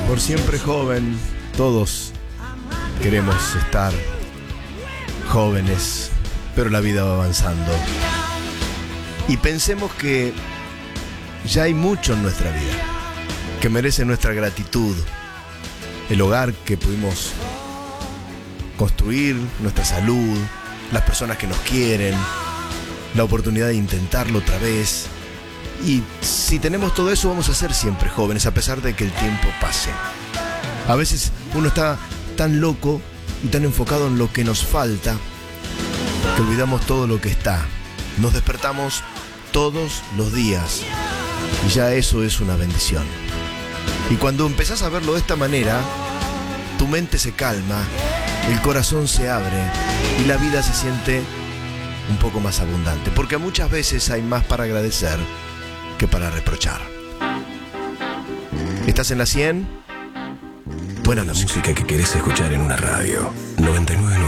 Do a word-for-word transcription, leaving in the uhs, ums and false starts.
Por siempre joven, todos queremos estar jóvenes, pero la vida va avanzando. Y pensemos que ya hay mucho en nuestra vida que merece nuestra gratitud. El hogar que pudimos construir, nuestra salud, las personas que nos quieren, la oportunidad de intentarlo otra vez. Y si tenemos todo eso, vamos a ser siempre jóvenes, a pesar de que el tiempo pase. A veces uno está tan loco y tan enfocado en lo que nos falta que olvidamos todo lo que está. Nos despertamos todos los días y ya eso es una bendición. Y cuando empezás a verlo de esta manera, tu mente se calma, el corazón se abre y la vida se siente un poco más abundante, porque muchas veces hay más para agradecer que para reprochar. ¿Estás en la cien? Buena la música que querés escuchar en una radio. noventa y nueve.